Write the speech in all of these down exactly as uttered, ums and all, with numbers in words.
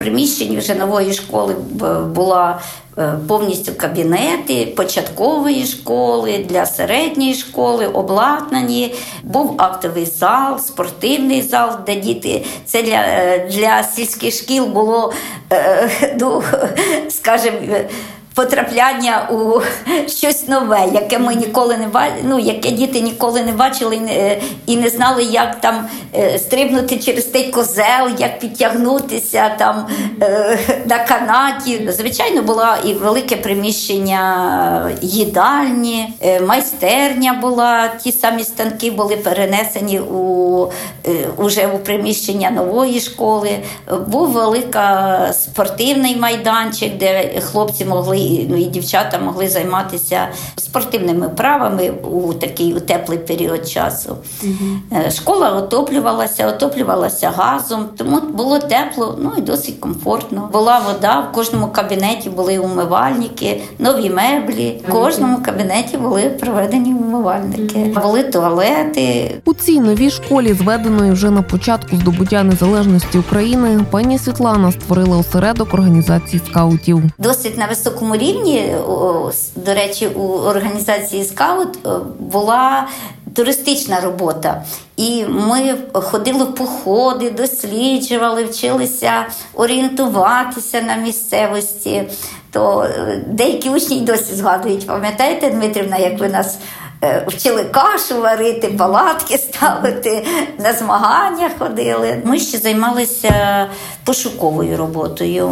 В приміщенні вже нової школи була повністю кабінети початкової школи, для середньої школи, обладнані. Був актовий зал, спортивний зал, де діти. Це для, для сільських шкіл було, ну, скажімо, потрапляння у щось нове, яке ми ніколи не бачили, ну, яке діти ніколи не бачили і не знали, як там стрибнути через той козел, як підтягнутися там на канаті. Звичайно, було і велике приміщення їдальні, майстерня була, ті самі станки були перенесені у, уже у приміщення нової школи. Був великий спортивний майданчик, де хлопці могли, ну і дівчата могли займатися спортивними вправами у такий у теплий період часу. Угу. Школа отоплювалася, отоплювалася газом, тому було тепло, ну і досить комфортно. Була вода, в кожному кабінеті були умивальники, нові меблі. В кожному кабінеті були проведені умивальники. Були туалети. У цій новій школі, зведеної вже на початку здобуття незалежності України, пані Світлана створила осередок організації скаутів. Досить на високому рівні, до речі, у організації скаут була туристична робота. І ми ходили в походи, досліджували, вчилися орієнтуватися на місцевості. То деякі учні й досі згадують, пам'ятаєте, Дмитрівна, як ви нас вчили кашу варити, палатки ставити, на змагання ходили. Ми ще займалися пошуковою роботою.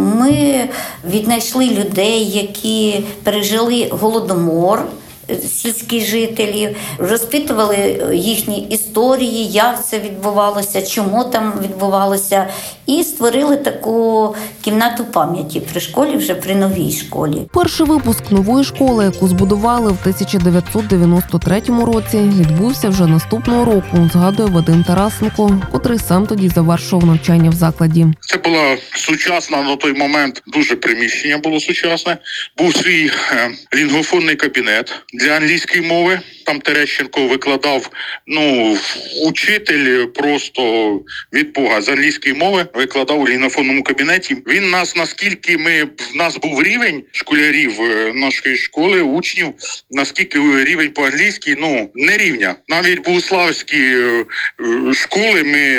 Ми віднайшли людей, які пережили голодомор, сільських жителів, розпитували їхні історії, як це відбувалося, чому там відбувалося, і створили таку кімнату пам'яті при школі, вже при новій школі. Перший випуск нової школи, яку збудували в тисяча дев'ятсот дев'яносто третьому році, відбувся вже наступного року, згадує Вадим Тарасенко, котрий сам тоді завершував навчання в закладі. Це була сучасна на той момент, дуже приміщення було сучасне. Був свій е, лінгофонний кабінет для англійської мови. Там Терещенко викладав, ну, учитель просто від Бога з англійської мови, викладав у лінгофонному кабінеті. Він нас, наскільки ми, в нас був рівень школярів нашої школи, учнів, наскільки рівень по-англійськи, ну, не рівня. Навіть богославські школи ми...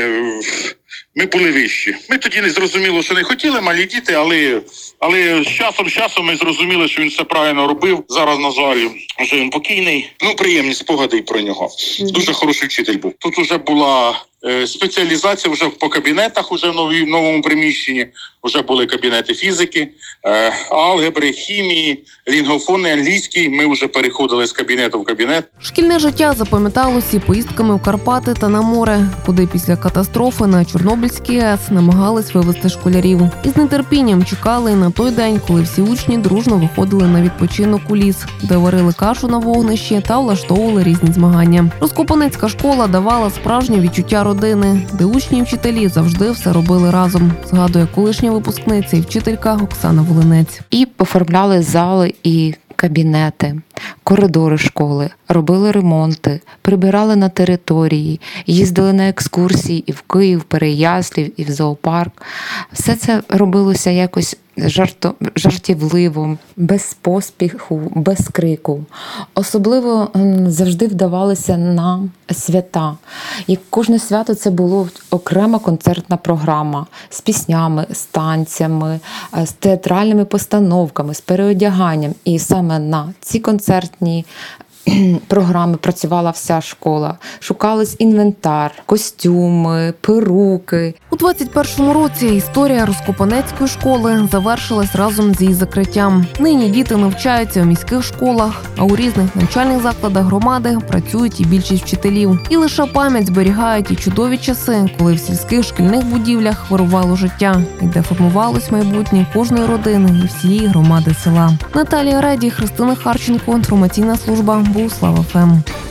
Ми були вищі. Ми тоді не зрозуміло, що не хотіли, малі діти, але, але з часом, з часом ми зрозуміли, що він все правильно робив. Зараз, на жаль, вже він покійний. Ну, приємні спогади про нього. Дуже хороший вчитель був. Тут вже була е, спеціалізація вже по кабінетах, уже в новій, новому приміщенні. Вже були кабінети фізики, е, алгебри, хімії, лінгофонний, англійський. Ми вже переходили з кабінету в кабінет. Шкільне життя запам'яталося поїздками в Карпати та на море, куди після катастрофи на Чорнобильській АЕС намагались вивезти школярів. І з нетерпінням чекали на той день, коли всі учні дружно виходили на відпочинок у ліс, де варили кашу на вогнищі та влаштовували різні змагання. Розкопанецька школа давала справжнє відчуття родини, де учні і вчителі завжди все робили разом, згадує колишня випускниця і вчителька Оксана Волинець. І оформляли зали і кабінети, коридори школи, робили ремонти, прибирали на території, їздили на екскурсії і в Київ, в Переяслів, і в зоопарк. Все це робилося якось жарто, жартівливо, без поспіху, без крику. Особливо завжди вдавалися нам свята. І кожне свято це було окрема концертна програма з піснями, з танцями, з театральними постановками, з переодяганням. І саме на ці концертні програми працювала вся школа. Шукались інвентар, костюми, перуки. У двадцять першому році історія Розкопанецької школи завершилась разом з її закриттям. Нині діти навчаються у міських школах, а у різних навчальних закладах громади працюють і більшість вчителів. І лише пам'ять зберігають і чудові часи, коли в сільських шкільних будівлях вирувало життя, і де формувалось майбутнє кожної родини і всієї громади села. Наталія Реді, Христина Харченко, інформаційна служба Богуслав ФМ.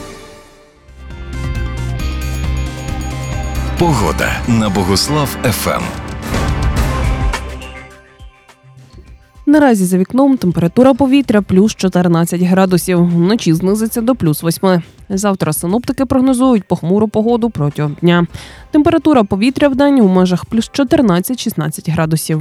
Погода на Богуслав ФМ. Наразі за вікном температура повітря плюс чотирнадцять градусів. Вночі знизиться до плюс восьми. Завтра синоптики прогнозують похмуру погоду протягом дня. Температура повітря вдень у межах плюс чотирнадцять - шістнадцять градусів.